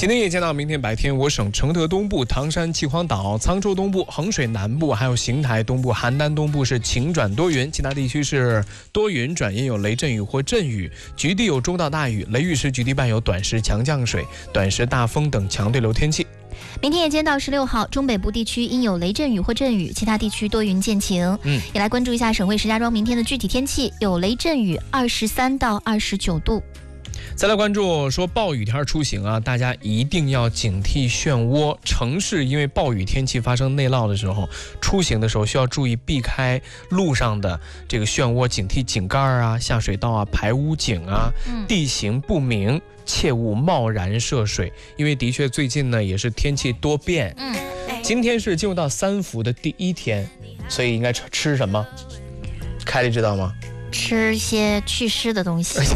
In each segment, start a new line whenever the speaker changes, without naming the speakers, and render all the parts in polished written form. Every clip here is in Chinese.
今天夜间到明天白天，我省承德东部、唐山秦皇岛、沧州东部、衡水南部，还有邢台东部、邯郸东部是晴转多云，其他地区是多云转阴有雷阵雨或阵雨，局地有中到大雨，雷雨时局地伴有短时强降水、短时大风等强对流天气。
明天夜间到16号，中北部地区应有雷阵雨或阵雨，其他地区多云见晴。也来关注一下省会石家庄明天的具体天气，有雷阵雨，23到29度。
再来关注说暴雨天出行啊，大家一定要警惕漩涡。城市因为暴雨天气发生内涝的时候，出行的时候需要注意避开路上的这个漩涡，警惕井盖啊、下水道啊、排污井啊，地形不明切勿贸然涉水。因为的确最近呢也是天气多变。今天是进入到3伏的第1天，所以应该吃什么？凯莉知道吗？
吃一些祛湿的东西。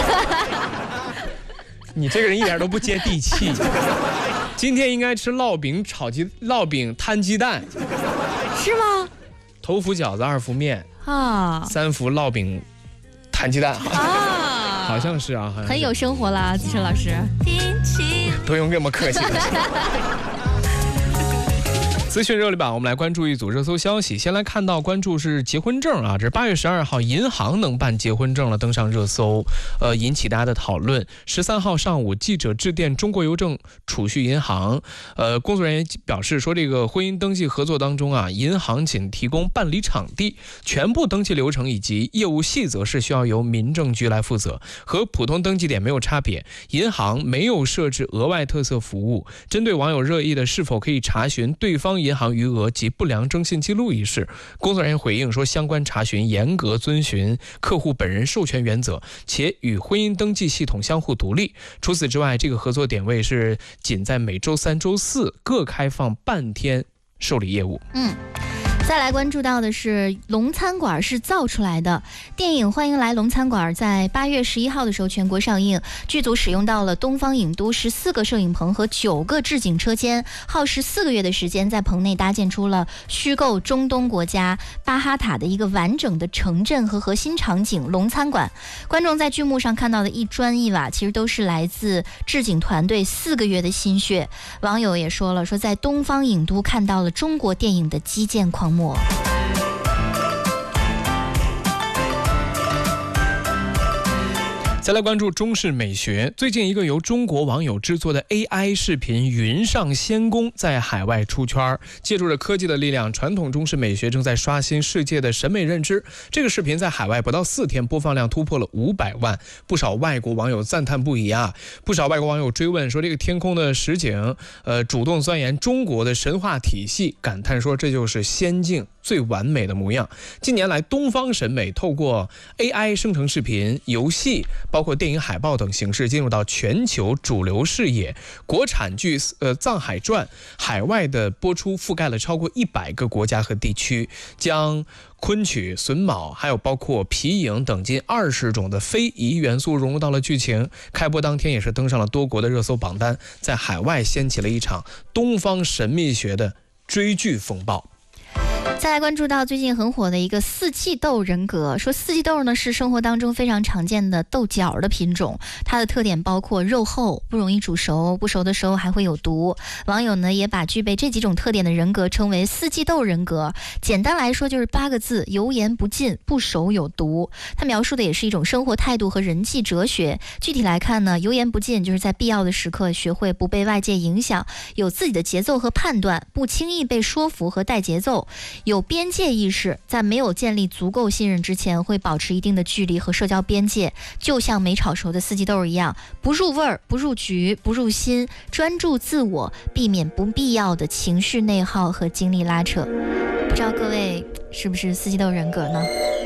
你这个人一点都不接地气。今天应该吃烙饼烙饼摊鸡蛋，
是吗？
头伏饺子，2伏面
啊
，3伏烙饼摊鸡蛋啊，好像是啊，好像是
很有生活啦，子晨老师。
不用这么客气。资讯热力榜，我们来关注一组热搜消息。先来看到关注是结婚证啊，这是8月12号，银行能办结婚证了，登上热搜，引起大家的讨论。13号上午，记者致电中国邮政储蓄银行，工作人员表示说，这个婚姻登记合作当中啊，银行仅提供办理场地，全部登记流程以及业务细则是需要由民政局来负责，和普通登记点没有差别。银行没有设置额外特色服务。针对网友热议的是否可以查询对方银行余额及不良征信记录一事，工作人员回应说，相关查询严格遵循客户本人授权原则，且与婚姻登记系统相互独立。除此之外，这个合作点位是仅在每周3、周4各开放半天受理业务。
再来关注到的是龙餐馆是造出来的。电影《欢迎来龙餐馆》在8月11号的时候全国上映，剧组使用到了东方影都14个摄影棚和9个置景车间，耗时4个月的时间，在棚内搭建出了虚构中东国家巴哈塔的一个完整的城镇和核心场景龙餐馆。观众在剧目上看到的一砖一瓦，其实都是来自置景团队4个月的心血。网友也说了，说在东方影都看到了中国电影的基建狂魔。
再来关注中式美学，最近一个由中国网友制作的 AI 视频云上仙宫在海外出圈，借助着科技的力量，传统中式美学正在刷新世界的审美认知。这个视频在海外不到4天播放量突破了500万，不少外国网友赞叹不已啊！不少外国网友追问说，这个天空的实景，主动钻研中国的神话体系，感叹说这就是仙境最完美的模样。近年来，东方审美透过 AI 生成视频、游戏，包括电影海报等形式进入到全球主流视野。国产剧《藏海传》海外的播出覆盖了超过100个国家和地区，将昆曲、榫卯还有包括皮影等近20种的非遗元素融入到了剧情。开播当天也是登上了多国的热搜榜单，在海外掀起了一场东方神秘学的追剧风暴。
再来关注到最近很火的一个四季豆人格，说四季豆呢是生活当中非常常见的豆角的品种，它的特点包括肉厚，不容易煮熟，不熟的时候还会有毒。网友呢也把具备这几种特点的人格称为四季豆人格，简单来说就是8个字：油盐不进，不熟有毒。它描述的也是一种生活态度和人际哲学。具体来看呢，油盐不进就是在必要的时刻学会不被外界影响，有自己的节奏和判断，不轻易被说服和带节奏，有边界意识，在没有建立足够信任之前会保持一定的距离和社交边界，就像没炒熟的四季豆一样，不入味儿，不入局，不入心，专注自我，避免不必要的情绪内耗和精力拉扯。不知道各位是不是四季豆人格呢？